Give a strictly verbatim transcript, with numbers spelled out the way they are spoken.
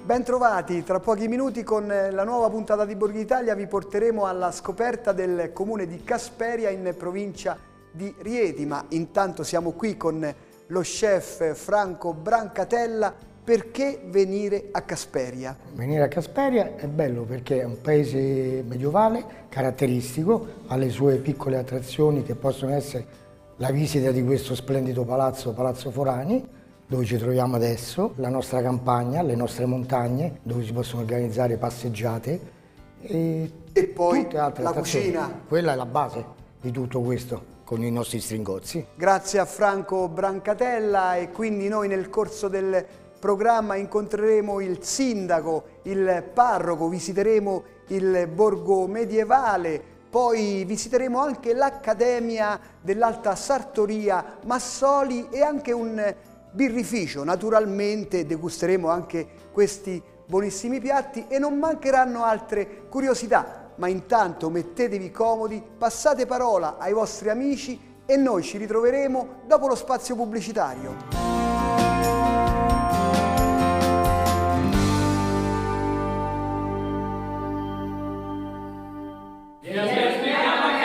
Bentrovati, tra pochi minuti con la nuova puntata di Borghi d'Italia vi porteremo alla scoperta del comune di Casperia in provincia di Rieti, ma intanto siamo qui con lo chef Franco Brancatella. Perché venire a Casperia? Venire a Casperia è bello perché è un paese medievale, caratteristico, ha le sue piccole attrazioni che possono essere la visita di questo splendido palazzo, Palazzo Forani, dove ci troviamo adesso, la nostra campagna, le nostre montagne, dove si possono organizzare passeggiate e, e poi tutte altre la attrazioni. Cucina. Quella è la base di tutto questo, con i nostri stringozzi. Grazie a Franco Brancatella, e quindi noi nel corso del programma incontreremo il sindaco, il parroco, visiteremo il borgo medievale, poi visiteremo anche l'Accademia dell'Alta Sartoria Massoli e anche un birrificio. Naturalmente degusteremo anche questi buonissimi piatti e non mancheranno altre curiosità, ma intanto mettetevi comodi, passate parola ai vostri amici e noi ci ritroveremo dopo lo spazio pubblicitario.